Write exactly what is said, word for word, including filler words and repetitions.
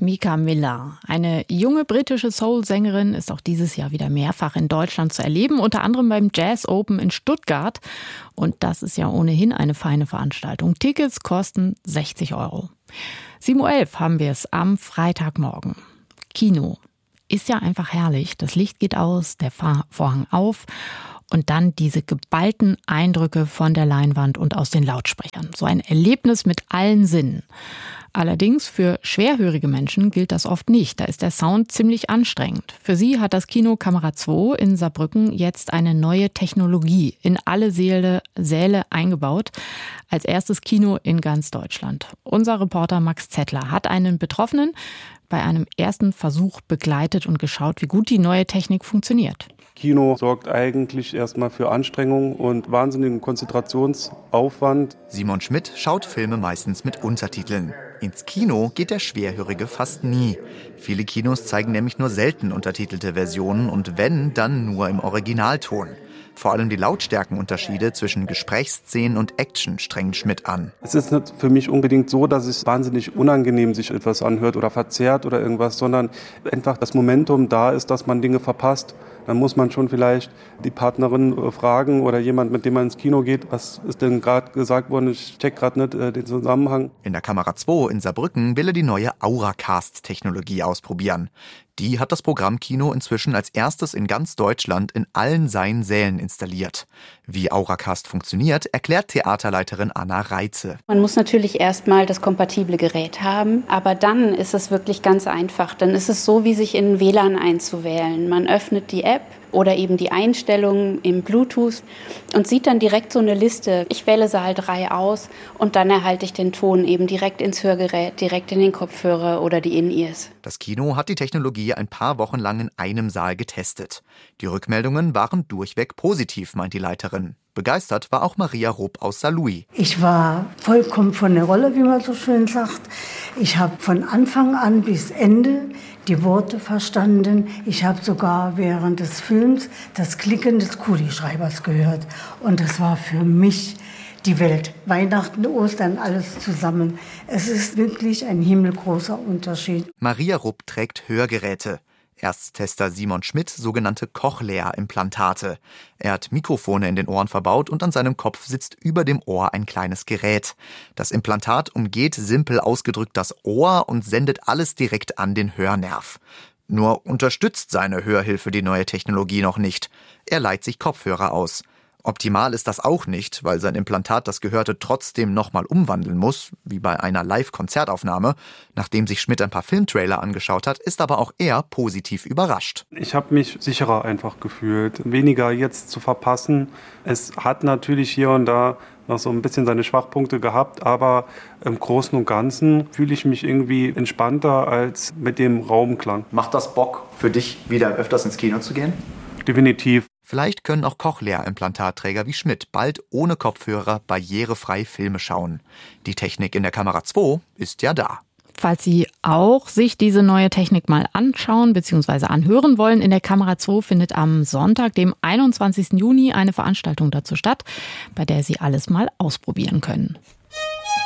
Mika Miller, eine junge britische Soul-Sängerin, ist auch dieses Jahr wieder mehrfach in Deutschland zu erleben, unter anderem beim Jazz Open in Stuttgart. Und das ist ja ohnehin eine feine Veranstaltung. Tickets kosten sechzig Euro. sieben Uhr elf haben wir es am Freitagmorgen. Kino ist ja einfach herrlich. Das Licht geht aus, der Vorhang auf und dann diese geballten Eindrücke von der Leinwand und aus den Lautsprechern. So ein Erlebnis mit allen Sinnen. Allerdings für schwerhörige Menschen gilt das oft nicht. Da ist der Sound ziemlich anstrengend. Für sie hat das Kino Kamera zwei in Saarbrücken jetzt eine neue Technologie in alle Säle, Säle eingebaut. Als erstes Kino in ganz Deutschland. Unser Reporter Max Zettler hat einen Betroffenen bei einem ersten Versuch begleitet und geschaut, wie gut die neue Technik funktioniert. Kino sorgt eigentlich erstmal für Anstrengung und wahnsinnigen Konzentrationsaufwand. Simon Schmidt schaut Filme meistens mit Untertiteln. Ins Kino geht der Schwerhörige fast nie. Viele Kinos zeigen nämlich nur selten untertitelte Versionen und wenn, dann nur im Originalton. Vor allem die Lautstärkenunterschiede zwischen Gesprächsszenen und Action strengen Schmidt an. Es ist nicht für mich unbedingt so, dass es wahnsinnig unangenehm sich etwas anhört oder verzerrt oder irgendwas, sondern einfach das Momentum da ist, dass man Dinge verpasst. Dann muss man schon vielleicht die Partnerin fragen oder jemand, mit dem man ins Kino geht, was ist denn gerade gesagt worden, ich check gerade nicht äh, den Zusammenhang. In der Kamera zwei in Saarbrücken will er die neue Auracast-Technologie ausprobieren. Die hat das Programmkino inzwischen als erstes in ganz Deutschland in allen seinen Sälen installiert. Wie Auracast funktioniert, erklärt Theaterleiterin Anna Reitze. Man muss natürlich erstmal das kompatible Gerät haben, aber dann ist es wirklich ganz einfach. Dann ist es so, wie sich in W L A N einzuwählen. Man öffnet die App oder eben die Einstellungen im Bluetooth und sieht dann direkt so eine Liste. Ich wähle Saal drei aus und dann erhalte ich den Ton eben direkt ins Hörgerät, direkt in den Kopfhörer oder die In-Ears. Das Kino hat die Technologie ein paar Wochen lang in einem Saal getestet. Die Rückmeldungen waren durchweg positiv, meint die Leiterin. Begeistert war auch Maria Rupp aus Saarlouis. Ich war vollkommen von der Rolle, wie man so schön sagt. Ich habe von Anfang an bis Ende die Worte verstanden. Ich habe sogar während des Films das Klicken des Kugelschreibers gehört. Und das war für mich die Welt. Weihnachten, Ostern, alles zusammen. Es ist wirklich ein himmelgroßer Unterschied. Maria Rupp trägt Hörgeräte. Ersttester Simon Schmidt sogenannte Cochlea-Implantate. Er hat Mikrofone in den Ohren verbaut und an seinem Kopf sitzt über dem Ohr ein kleines Gerät. Das Implantat umgeht simpel ausgedrückt das Ohr und sendet alles direkt an den Hörnerv. Nur unterstützt seine Hörhilfe die neue Technologie noch nicht. Er leiht sich Kopfhörer aus. Optimal ist das auch nicht, weil sein Implantat das Gehörte trotzdem nochmal umwandeln muss, wie bei einer Live-Konzertaufnahme. Nachdem sich Schmidt ein paar Filmtrailer angeschaut hat, ist aber auch er positiv überrascht. Ich habe mich sicherer einfach gefühlt, weniger jetzt zu verpassen. Es hat natürlich hier und da noch so ein bisschen seine Schwachpunkte gehabt, aber im Großen und Ganzen fühle ich mich irgendwie entspannter als mit dem Raumklang. Macht das Bock für dich, wieder öfters ins Kino zu gehen? Definitiv. Vielleicht können auch Cochlea-Implantatträger wie Schmidt bald ohne Kopfhörer barrierefrei Filme schauen. Die Technik in der Kamera zwei ist ja da. Falls Sie auch sich diese neue Technik mal anschauen bzw. anhören wollen, in der Kamera zwei findet am Sonntag, dem einundzwanzigsten Juni, eine Veranstaltung dazu statt, bei der Sie alles mal ausprobieren können.